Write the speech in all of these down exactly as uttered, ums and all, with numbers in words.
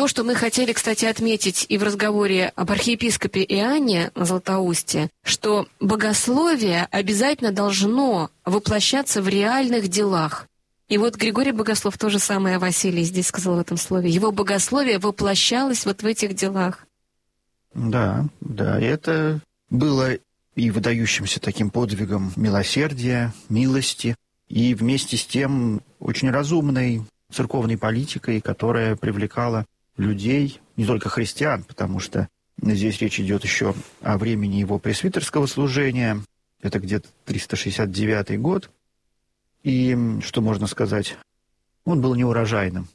То, что мы хотели, кстати, отметить и в разговоре об архиепископе Иоанне Златоусте, что богословие обязательно должно воплощаться в реальных делах. И вот Григорий Богослов то же самое о Василии здесь сказал в этом слове. Его богословие воплощалось вот в этих делах. Да, да, это было и выдающимся таким подвигом милосердия, милости, и вместе с тем очень разумной церковной политикой, которая привлекала людей, не только христиан, потому что здесь речь идет еще о времени его пресвитерского служения, это где-то триста шестьдесят девятый год, и, что можно сказать, он был неурожайным.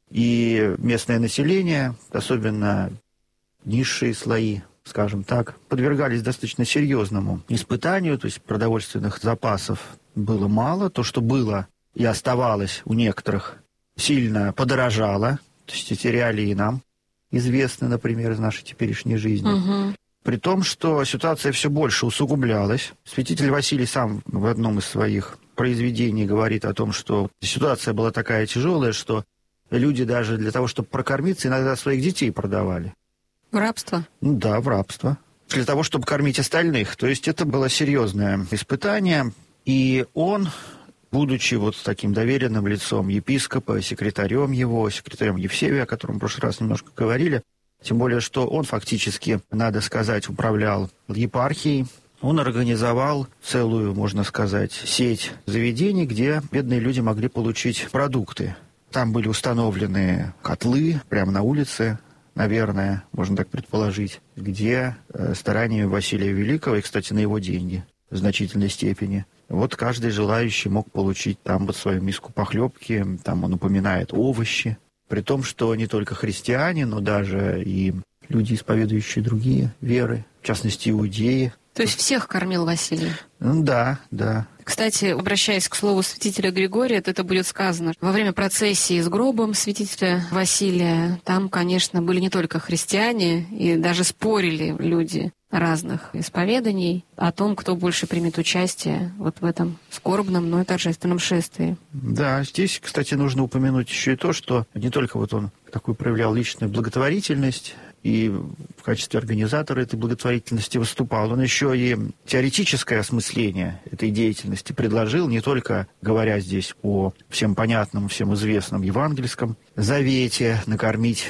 И местное население, особенно низшие слои, скажем так, подвергались достаточно серьезному испытанию, то есть продовольственных запасов было мало, то, что было и оставалось у некоторых, сильно подорожало. То есть эти реалии нам известны, например, из нашей теперешней жизни. Угу. При том, что ситуация все больше усугублялась. Святитель Василий сам в одном из своих произведений говорит о том, что ситуация была такая тяжелая, что люди даже для того, чтобы прокормиться, иногда своих детей продавали. В рабство? Ну да, в рабство. Для того, чтобы кормить остальных. То есть это было серьезное испытание. И он, будучи вот таким доверенным лицом епископа, секретарем его, секретарем Евсевия, о котором в прошлый раз немножко говорили, тем более, что он фактически, надо сказать, управлял епархией, он организовал целую, можно сказать, сеть заведений, где бедные люди могли получить продукты. Там были установлены котлы прямо на улице, наверное, можно так предположить, где стараниями Василия Великого, и, кстати, на его деньги в значительной степени, вот каждый желающий мог получить там вот свою миску похлебки, там он упоминает овощи, при том, что не только христиане, но даже и люди, исповедующие другие веры, в частности, иудеи. То есть всех кормил Василий? Ну, да, да. Кстати, обращаясь к слову святителя Григория, это будет сказано. Во время процессии с гробом святителя Василия, там, конечно, были не только христиане, и даже спорили люди разных исповеданий о том, кто больше примет участие вот в этом скорбном, но и торжественном шествии. Да, здесь, кстати, нужно упомянуть еще и то, что не только вот он такую проявлял личную благотворительность, и в качестве организатора этой благотворительности выступал. Он еще и теоретическое осмысление этой деятельности предложил, не только говоря здесь о всем понятном, всем известном евангельском завете, накормить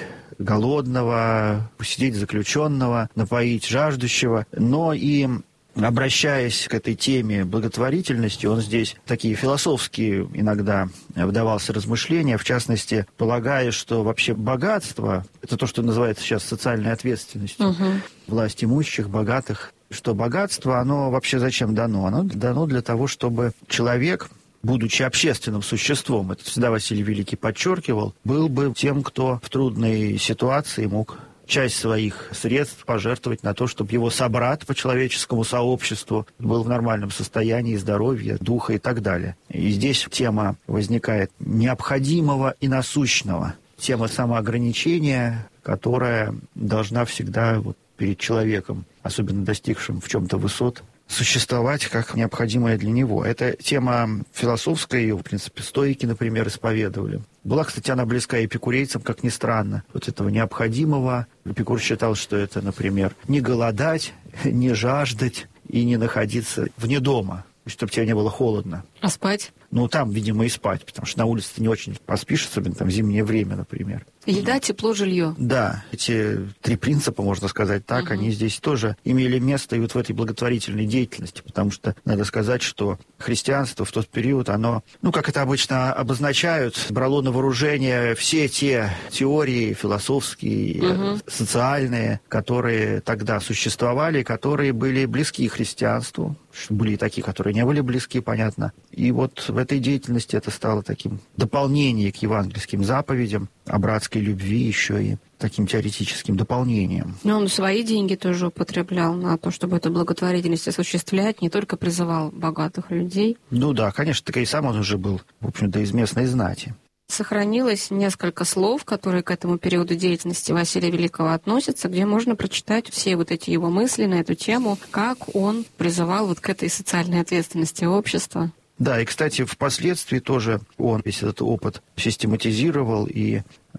голодного, посидеть заключенного, напоить жаждущего, но и обращаясь к этой теме благотворительности, он здесь такие философские иногда вдавался размышления, в частности, полагая, что вообще богатство – это то, что называется сейчас социальной ответственностью угу. власть имущих, богатых, что богатство, оно вообще зачем дано? Оно дано для того, чтобы человек, будучи общественным существом, это всегда Василий Великий подчеркивал, был бы тем, кто в трудной ситуации мог часть своих средств пожертвовать на то, чтобы его собрат по человеческому сообществу был в нормальном состоянии здоровья, духа и так далее. И здесь тема возникает необходимого и насущного. Тема самоограничения, которая должна всегда вот перед человеком, особенно достигшим в чем-то высот, существовать как необходимое для него. Это тема философская, ее, в принципе, стоики, например, исповедовали. Была, кстати, она близка эпикурейцам, как ни странно. Вот этого необходимого. Эпикур считал, что это, например, не голодать, не жаждать и не находиться вне дома, чтобы тебе не было холодно. А спать? Ну, там, видимо, и спать, потому что на улице ты не очень поспишь, особенно там в зимнее время, например. Еда, тепло, жилье. Да, эти три принципа, можно сказать так, угу. они здесь тоже имели место и вот в этой благотворительной деятельности, потому что надо сказать, что христианство в тот период, оно, ну, как это обычно обозначают, брало на вооружение все те теории философские, угу. социальные, которые тогда существовали, которые были близки христианству. Были и такие, которые не были близки, понятно. И вот в этой деятельности это стало таким дополнением к евангельским заповедям, о братской любви еще и таким теоретическим дополнением. Но он свои деньги тоже употреблял на то, чтобы эту благотворительность осуществлять, не только призывал богатых людей. Ну да, конечно, так и сам он уже был, в общем-то, из местной знати. Сохранилось несколько слов, которые к этому периоду деятельности Василия Великого относятся, где можно прочитать все вот эти его мысли на эту тему, как он призывал вот к этой социальной ответственности общества. Да, и, кстати, впоследствии тоже он весь этот опыт систематизировал и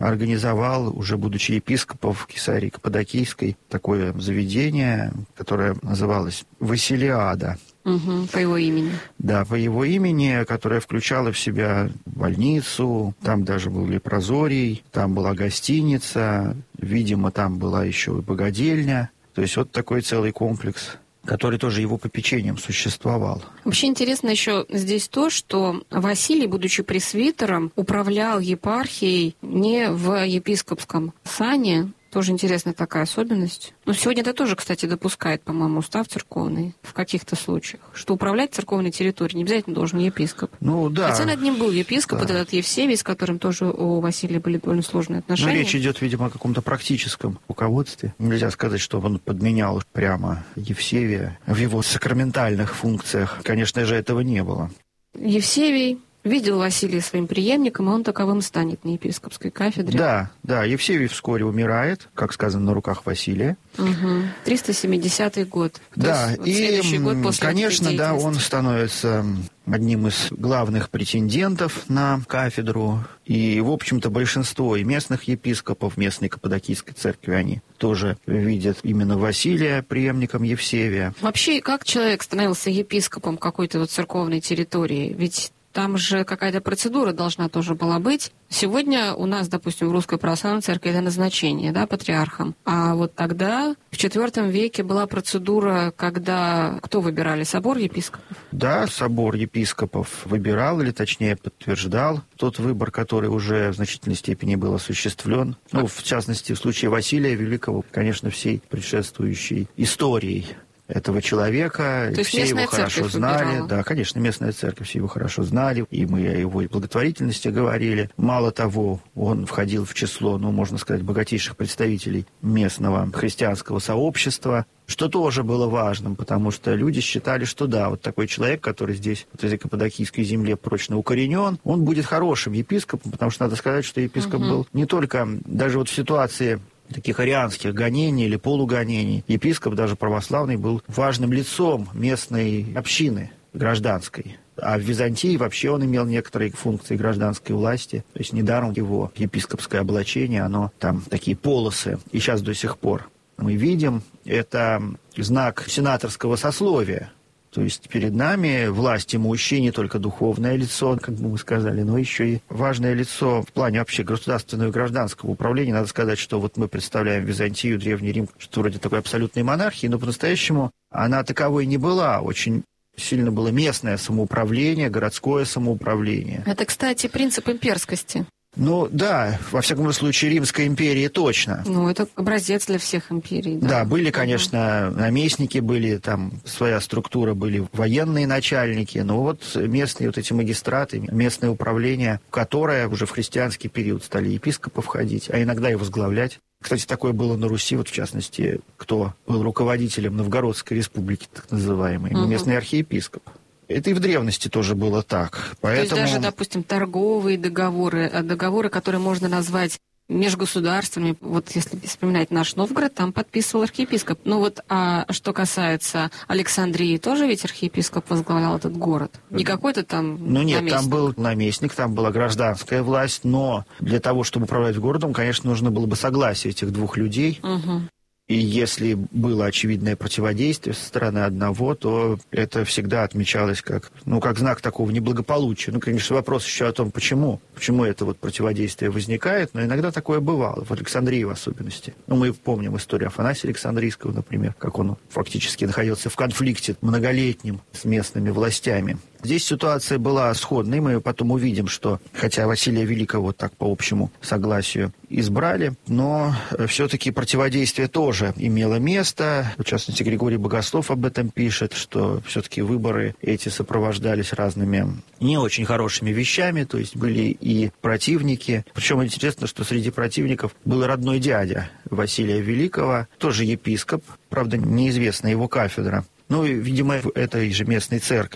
организовал, уже будучи епископом в Кесарии Каппадокийской, такое заведение, которое называлось «Василиада». Угу, по его имени. Да, по его имени, которое включало в себя больницу, там даже был лепрозорий, там была гостиница, видимо, там была еще и богадельня. То есть вот такой целый комплекс, который тоже его попечением существовал. Вообще интересно еще здесь то, что Василий, будучи пресвитером, управлял епархией не в епископском сане. Тоже интересная такая особенность. Но сегодня это тоже, кстати, допускает, по-моему, устав церковный в каких-то случаях, что управлять церковной территорией не обязательно должен епископ. Ну, да. Хотя над ним был епископ, да. вот этот Евсевий, с которым тоже у Василия были довольно сложные отношения. Но речь идет, видимо, о каком-то практическом руководстве. Нельзя сказать, что он подменял прямо Евсевия в его сакраментальных функциях. Конечно же, этого не было. Евсевий видел Василия своим преемником, и он таковым станет на епископской кафедре. Да, да, Евсевий вскоре умирает, как сказано, на руках Василия. Угу. триста семидесятый год. Да, есть, вот и, следующий год после конечно, да, он становится одним из главных претендентов на кафедру. И, в общем-то, большинство и местных епископов местной Каппадокийской церкви, они тоже видят именно Василия преемником Евсевия. Вообще, как человек становился епископом какой-то вот церковной территории? Ведь там же какая-то процедура должна тоже была быть. Сегодня у нас, допустим, в Русской Православной Церкви это назначение, да, патриархом. А вот тогда, в четвёртом веке, была процедура, когда кто выбирали? Собор епископов? Да, собор епископов выбирал, или точнее подтверждал тот выбор, который уже в значительной степени был осуществлен. Ну, в частности, в случае Василия Великого, конечно, всей предшествующей историей этого человека. То есть все его хорошо знали. Выбирала. Да, конечно, местная церковь все его хорошо знали, и мы о его благотворительности говорили. Мало того, он входил в число, ну, можно сказать, богатейших представителей местного христианского сообщества, что тоже было важным, потому что люди считали, что да, вот такой человек, который здесь, вот в этой Каппадокийской земле прочно укоренен, он будет хорошим епископом, потому что надо сказать, что епископ угу. был не только, даже вот в ситуации таких арианских гонений или полугонений, епископ, даже православный, был важным лицом местной общины гражданской. А в Византии вообще он имел некоторые функции гражданской власти. То есть недаром его епископское облачение, оно там такие полосы. И сейчас до сих пор мы видим, это знак сенаторского сословия. То есть перед нами власть имущие, не только духовное лицо, как бы мы сказали, но еще и важное лицо в плане вообще государственного и гражданского управления. Надо сказать, что вот мы представляем Византию, Древний Рим, что вроде такой абсолютной монархии, но по-настоящему она таковой не была. Очень сильно было местное самоуправление, городское самоуправление. Это, кстати, принцип имперскости. Ну да, во всяком случае, Римской империи точно. Ну, это образец для всех империй. Да, да были, конечно, угу. наместники, были там своя структура, были военные начальники, но вот местные вот эти магистраты, местное управление, которое уже в христианский период стали епископы входить, а иногда и возглавлять. Кстати, такое было на Руси, вот в частности, кто был руководителем Новгородской республики, так называемой, угу. местный архиепископ. Это и в древности тоже было так. Поэтому... То есть даже, допустим, торговые договоры, договоры, которые можно назвать межгосударственными, вот если вспоминать наш Новгород, там подписывал архиепископ. Ну вот, а что касается Александрии, тоже ведь архиепископ возглавлял этот город? Не какой-то там Ну нет, наместник. Там был наместник, там была гражданская власть, но для того, чтобы управлять городом, конечно, нужно было бы согласие этих двух людей. Угу. И если было очевидное противодействие со стороны одного, то это всегда отмечалось как, ну, как знак такого неблагополучия. Ну, конечно, вопрос еще о том, почему. Почему это вот противодействие возникает, но иногда такое бывало, в Александрии в особенности. Ну, мы помним историю Афанасия Александрийского, например, как он фактически находился в конфликте многолетнем с местными властями. Здесь ситуация была сходной, мы потом увидим, что, хотя Василия Великого так по общему согласию избрали, но все-таки противодействие тоже имело место. В частности, Григорий Богослов об этом пишет, что все-таки выборы эти сопровождались разными не очень хорошими вещами, то есть были и противники. Причем интересно, что среди противников был родной дядя Василия Великого, тоже епископ, правда, неизвестна его кафедра. Ну и, видимо, в этой же местной церкви.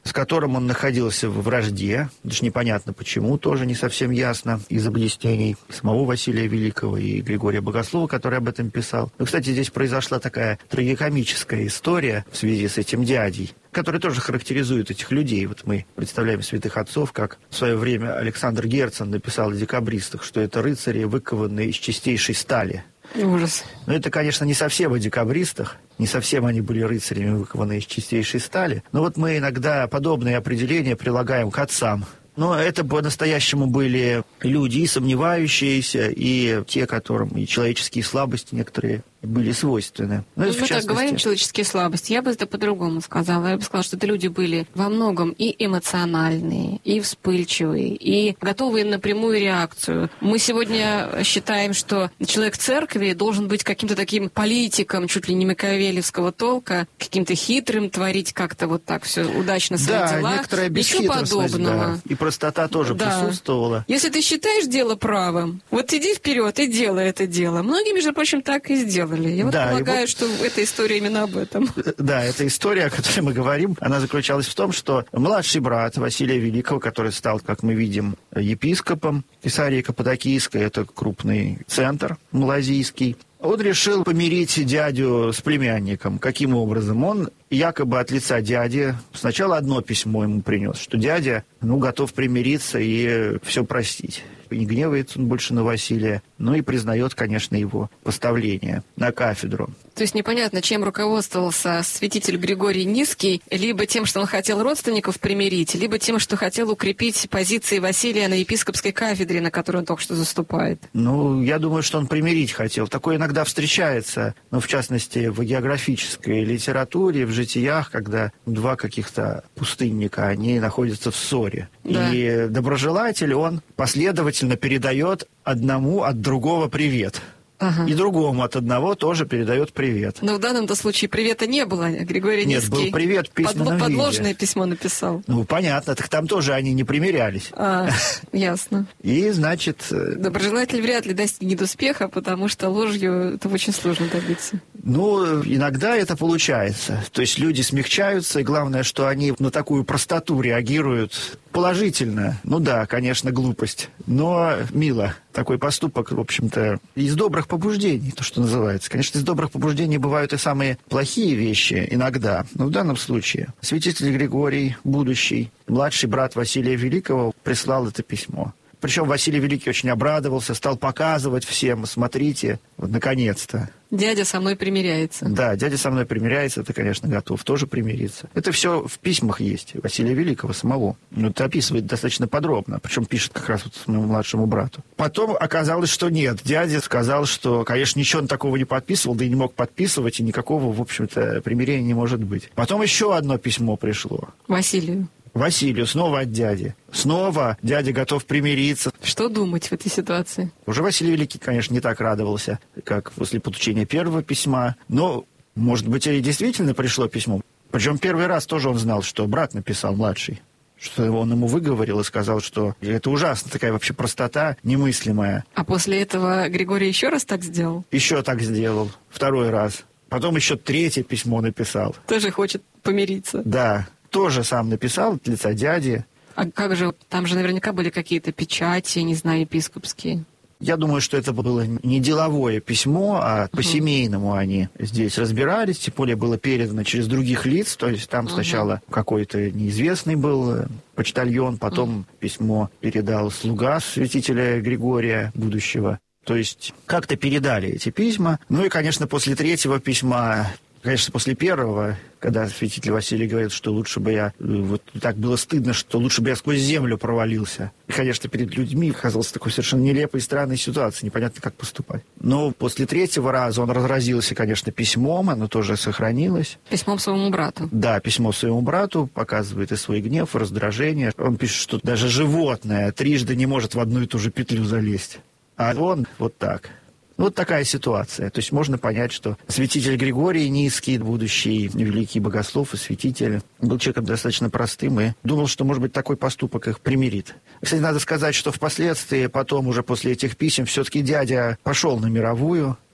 с которым он находился в вражде, лишь непонятно почему, тоже не совсем ясно, из облестений самого Василия Великого и Григория Богослова, который об этом писал. Но, кстати, здесь произошла такая трагикомическая история в связи с этим дядей, который тоже характеризует этих людей. Вот мы представляем святых отцов, как в свое время Александр Герцен написал о декабристах, что это рыцари, выкованные из чистейшей стали. Ужас. Но это, конечно, не совсем о декабристах, не совсем они были рыцарями, выкованные из чистейшей стали. Но вот мы иногда подобные определения прилагаем к отцам. Но это по-настоящему были люди и сомневающиеся, и те, которым и человеческие слабости некоторые были свойственны. Ну, мы частности... так говорим, человеческие слабости. Я бы это по-другому сказала. Я бы сказала, что это люди были во многом и эмоциональные, и вспыльчивые, и готовые на прямую реакцию. Мы сегодня считаем, что человек в церкви должен быть каким-то таким политиком, чуть ли не макиавелевского толка, каким-то хитрым, творить как-то вот так все удачно свои да, дела. Некоторая Ничего подобного. Да. И простота тоже да. присутствовала. Если ты считаешь дело правым, вот иди вперед и делай это дело. Многие, между прочим, так и сделали. Я вот да, полагаю, вот, что эта история именно об этом. Да, эта история, о которой мы говорим, она заключалась в том, что младший брат Василия Великого, который стал, как мы видим, епископом Кесарии Каппадокийской, это крупный центр малазийский, он решил помирить дядю с племянником. Каким образом? Он якобы от лица дяди сначала одно письмо ему принес, что дядя ну, готов примириться и все простить. Не гневается он больше на Василия, но и признает, конечно, его поставление на кафедру. То есть непонятно, чем руководствовался святитель Григорий Низкий, либо тем, что он хотел родственников примирить, либо тем, что хотел укрепить позиции Василия на епископской кафедре, на которой он только что заступает. Ну, я думаю, что он примирить хотел. Такое иногда встречается, ну, в частности, в географической литературе, в житиях, когда два каких-то пустынника, они находятся в ссоре. Да. И доброжелатель, он последовательно передает одному от другого привет. Ага. И другому от одного тоже передает привет. Но в данном-то случае привета не было. Григорий Нет, Низкий был привет в письменном под, подложное виде. Письмо написал. Ну, понятно, так там тоже они не примирялись. А, ясно. И, значит... Доброжелатель вряд ли достигнет успеха, потому что ложью это очень сложно добиться. Ну, иногда это получается. То есть люди смягчаются, и главное, что они на такую простоту реагируют положительно. Ну да, конечно, глупость, но мило. Такой поступок, в общем-то, из добрых побуждений, то, что называется. Конечно, из добрых побуждений бывают и самые плохие вещи иногда. Но в данном случае святитель Григорий, будущий младший брат Василия Великого, прислал это письмо. Причем Василий Великий очень обрадовался, стал показывать всем, смотрите, вот наконец-то. Дядя со мной примиряется. Да, дядя со мной примиряется, ты, конечно, готов тоже примириться. Это все в письмах есть Василия Великого самого. Ну, это описывает достаточно подробно, причем пишет как раз вот своему младшему брату. Потом оказалось, что нет. Дядя сказал, что, конечно, ничего он такого не подписывал, да и не мог подписывать, и никакого, в общем-то, примирения не может быть. Потом еще одно письмо пришло. Василию. Василию, снова от дяди. Снова дядя готов примириться. Что думать в этой ситуации? Уже Василий Великий, конечно, не так радовался, как после получения первого письма. Но, может быть, и действительно пришло письмо. Причем первый раз тоже он знал, что брат написал младший. Что он ему выговорил и сказал, что это ужасно, такая вообще простота немыслимая. А после этого Григорий еще раз так сделал? Еще так сделал. Второй раз. Потом еще третье письмо написал. Тоже хочет помириться. Да. Тоже сам написал от лица дяди. А как же, там же наверняка были какие-то печати, не знаю, епископские. Я думаю, что это было не деловое письмо, а uh-huh. по-семейному они здесь разбирались, тем более было передано через других лиц, то есть там uh-huh. сначала какой-то неизвестный был почтальон, потом uh-huh. письмо передал слуга святителя Григория будущего. То есть как-то передали эти письма. Ну и, конечно, после третьего письма... Конечно, после первого, когда святитель Василий говорит, что лучше бы я... Вот так было стыдно, что лучше бы я сквозь землю провалился. И, конечно, перед людьми оказался такой совершенно нелепой и странной ситуацией. Непонятно, как поступать. Но после третьего раза он разразился, конечно, письмом. Оно тоже сохранилось. Письмом своему брату. Да, письмо своему брату. Показывает и свой гнев, и раздражение. Он пишет, что даже животное трижды не может в одну и ту же петлю залезть. А он вот так... Вот такая ситуация. То есть можно понять, что святитель Григорий Низкий, будущий великий богослов и святитель, был человеком достаточно простым и думал, что, может быть, такой поступок их примирит. Кстати, надо сказать, что впоследствии, потом уже после этих писем, все-таки дядя пошел на мировую,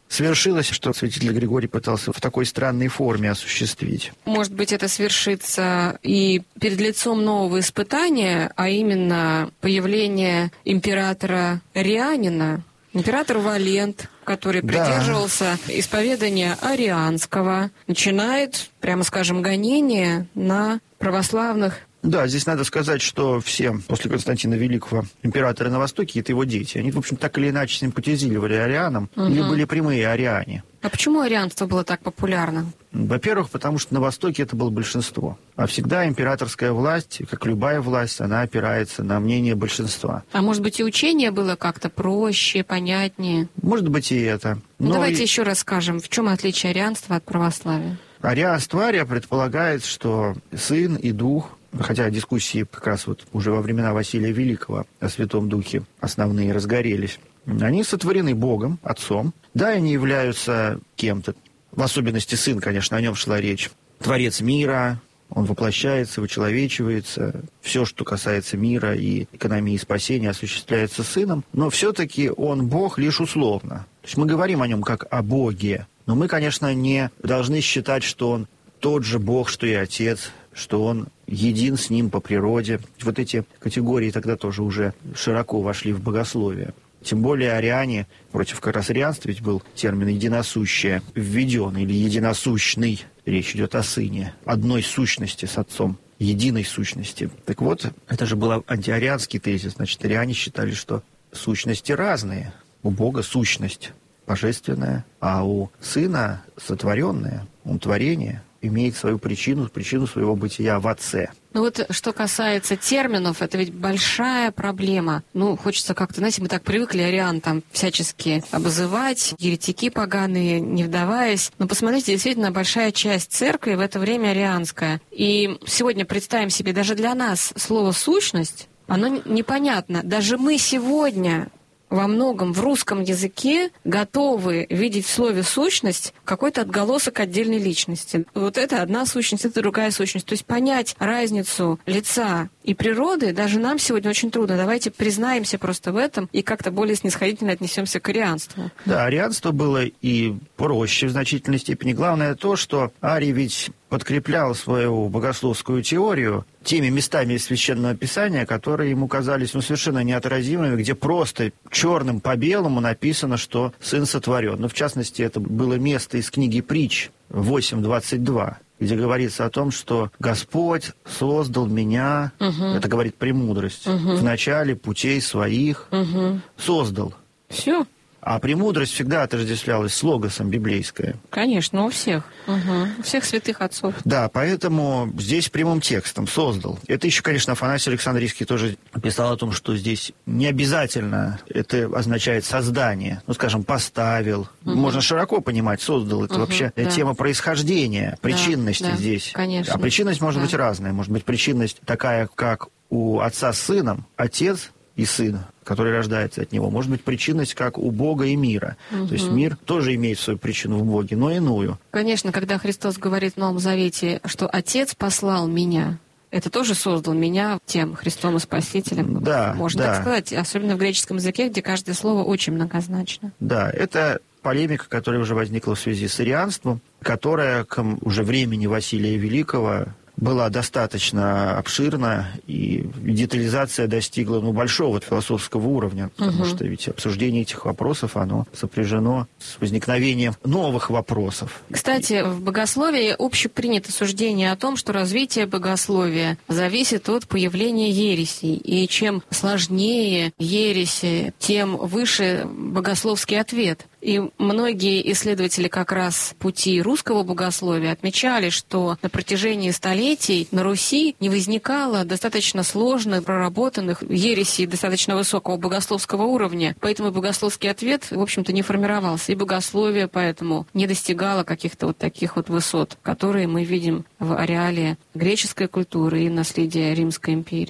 свершилось, что святитель Григорий пытался в такой странной форме осуществить. Может быть, это свершится и перед лицом нового испытания, а именно появление императора Арианина, император Валент, который придерживался да. исповедания арианского, начинает, прямо скажем, гонение на православных. Да, здесь надо сказать, что все после Константина Великого императоры на Востоке — это его дети. Они, в общем, так или иначе симпатизировали арианам угу. или были прямые ариане. А почему арианство было так популярно? Во-первых, потому что на Востоке это было большинство. А всегда императорская власть, как любая власть, она опирается на мнение большинства. А может быть, и учение было как-то проще, понятнее? Может быть, и это. Ну, Но давайте и... еще раз скажем, в чем отличие арианства от православия? Арианство ария предполагает, что Сын и Дух, хотя дискуссии как раз вот уже во времена Василия Великого о Святом Духе основные разгорелись, они сотворены Богом, Отцом. Да, они являются кем-то. В особенности Сын, конечно, о нем шла речь. Творец мира, он воплощается, вычеловечивается. Все, что касается мира и экономии спасения, осуществляется Сыном. Но все-таки он Бог лишь условно. То есть мы говорим о нем как о Боге. Но мы, конечно, не должны считать, что он тот же Бог, что и Отец, что он един с ним по природе. Вот эти категории тогда тоже уже широко вошли в богословие. Тем более ариане, против как раз арианства ведь был термин «единосущее» введен, или «единосущный». Речь идет о Сыне, одной сущности с Отцом, единой сущности. Так вот, это же был антиарианский тезис. Значит, ариане считали, что сущности разные. У Бога сущность божественная, а у Сына сотворенная, он творение, имеет свою причину, причину своего бытия в Отце. Ну вот, что касается терминов, это ведь большая проблема. Ну, хочется как-то, знаете, мы так привыкли ариан там всячески обзывать, еретики поганые, не вдаваясь. Но посмотрите, действительно, большая часть церкви в это время арианская. И сегодня представим себе, даже для нас слово «сущность», оно непонятно. Даже мы сегодня во многом в русском языке готовы видеть в слове «сущность» какой-то отголосок отдельной личности. Вот это одна сущность, это другая сущность. То есть понять разницу лица и природы даже нам сегодня очень трудно. Давайте признаемся просто в этом и как-то более снисходительно отнесемся к арианству. Да, арианство было и проще в значительной степени. Главное то, что Арий ведь подкреплял свою богословскую теорию теми местами из Священного Писания, которые ему казались ну, совершенно неотразимыми, где просто черным по белому написано, что Сын сотворен. Ну, в частности, это было место из книги «Притч» восемь двадцать два, где говорится о том, что Господь создал меня, угу. это говорит премудрость, угу. в начале путей своих угу. создал. Все. А премудрость всегда отождествлялась с логосом библейское. Конечно, у всех. Угу. У всех святых отцов. Да, поэтому здесь прямым текстом создал. Это еще, конечно, Афанасий Александрийский тоже писал о том, что здесь не обязательно это означает создание. Ну, скажем, поставил. Угу. Можно широко понимать, создал. Это угу, вообще да. тема происхождения, причинности да, да, здесь. Конечно. А причинность может да. быть разная. Может быть причинность такая, как у отца с сыном, отец и сын, который рождается от него. Может быть, причинность, как у Бога и мира. Угу. То есть мир тоже имеет свою причину в Боге, но иную. Конечно, когда Христос говорит в Новом Завете, что Отец послал меня, это тоже создал меня тем Христом и Спасителем. Да, можно да. так сказать, особенно в греческом языке, где каждое слово очень многозначно. Да, это полемика, которая уже возникла в связи с арианством, которая к уже времени Василия Великого была достаточно обширна, и детализация достигла ну, большого философского уровня, потому угу. что ведь обсуждение этих вопросов, оно сопряжено с возникновением новых вопросов. Кстати, в богословии общепринято суждение о том, что развитие богословия зависит от появления ересей, и чем сложнее ереси, тем выше богословский ответ. И многие исследователи как раз пути русского богословия отмечали, что на протяжении столетий на Руси не возникало достаточно сложных, проработанных ересей достаточно высокого богословского уровня. Поэтому богословский ответ, в общем-то, не формировался. И богословие поэтому не достигало каких-то вот таких вот высот, которые мы видим в ареале греческой культуры и наследия Римской империи.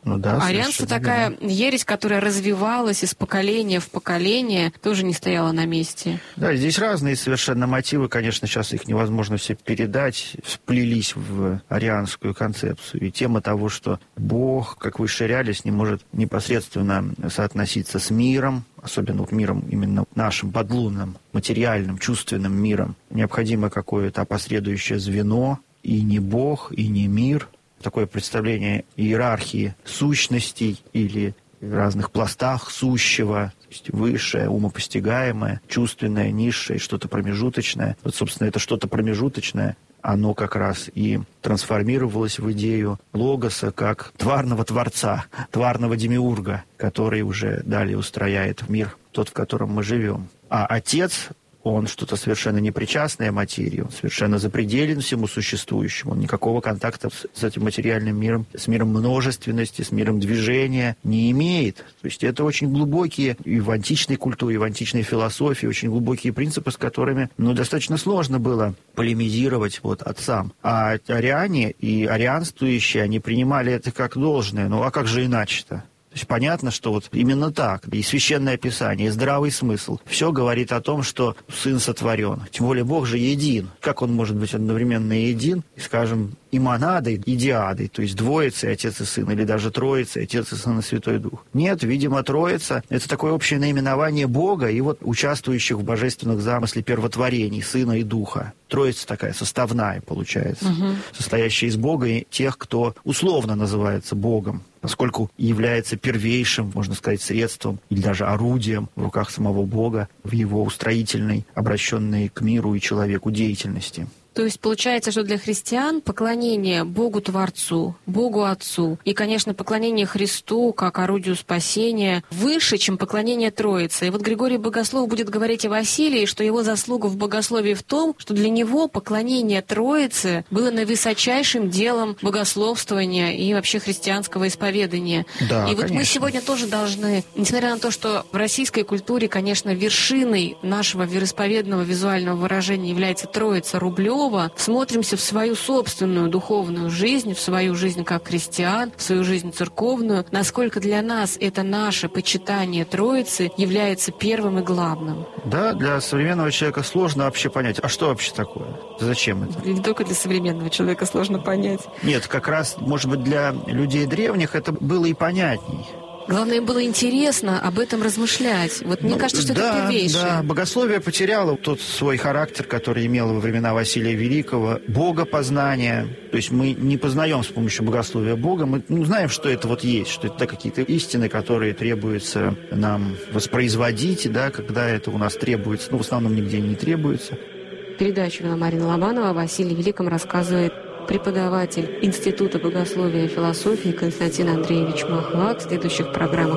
Ну да, арианство такая верно. Ересь, которая развивалась из поколения в поколение, тоже не стояла на месте. Да, здесь разные совершенно мотивы, конечно, сейчас их невозможно все передать, сплелись в арианскую концепцию. И тема того, что Бог, как высшая реальность, не может непосредственно соотноситься с миром, особенно миром именно нашим подлунным, материальным, чувственным миром. Необходимо какое-то опосредующее звено, и не Бог, и не мир. Такое представление иерархии сущностей или в разных пластах сущего, то есть высшее, умопостигаемое, чувственное, низшее, что-то промежуточное. Вот, собственно, это что-то промежуточное, оно как раз и трансформировалось в идею логоса как тварного творца, тварного демиурга, который уже далее устрояет мир, тот, в котором мы живем. А Отец, он что-то совершенно непричастное материи, он совершенно запределен всему существующему, он никакого контакта с, с этим материальным миром, с миром множественности, с миром движения не имеет. То есть это очень глубокие и в античной культуре, и в античной философии, очень глубокие принципы, с которыми ну, достаточно сложно было полемизировать вот, отцам. А ариане и арианствующие, они принимали это как должное. Ну а как же иначе-то? То есть понятно, что вот именно так. И Священное Писание, и здравый смысл. Все говорит о том, что Сын сотворен. Тем более Бог же един. Как Он может быть одновременно един, и, скажем, и монадой, и диадой, то есть двоицей, Отец и Сын, или даже троицей, Отец и Сын и Святой Дух. Нет, видимо, Троица – это такое общее наименование Бога и вот участвующих в божественных замысле первотворений Сына и Духа. Троица такая составная, получается, угу. состоящая из Бога и тех, кто условно называется Богом, поскольку является первейшим, можно сказать, средством или даже орудием в руках самого Бога в его устроительной, обращенной к миру и человеку деятельности. То есть получается, что для христиан поклонение Богу-Творцу, Богу Отцу и, конечно, поклонение Христу как орудию спасения выше, чем поклонение Троице. И вот Григорий Богослов будет говорить о Василии, что его заслуга в богословии в том, что для него поклонение Троице было наивысочайшим делом богословствования и вообще христианского исповедания. Да, и вот конечно. Мы сегодня тоже должны, несмотря на то, что в российской культуре, конечно, вершиной нашего вероисповедного визуального выражения является Троица Рублева, смотримся в свою собственную духовную жизнь, в свою жизнь как христиан, в свою жизнь церковную, насколько для нас это наше почитание Троицы является первым и главным. Да, для современного человека сложно вообще понять, а что вообще такое? Зачем это? Не только для современного человека сложно понять. Нет, как раз, может быть, для людей древних это было и понятней. Главное, было интересно об этом размышлять. Вот мне ну, кажется, что да, это первейшее. Да, богословие потеряло тот свой характер, который имело во времена Василия Великого. Богопознание. То есть мы не познаем с помощью богословия Бога. Мы ну, знаем, что это вот есть, что это какие-то истины, которые требуется нам воспроизводить, да, когда это у нас требуется. Ну, в основном нигде не требуется. Передачу вела Марина Лобанова. Василий Великом рассказывает преподаватель Института богословия и философии Константин Андреевич Махлак. В следующих программах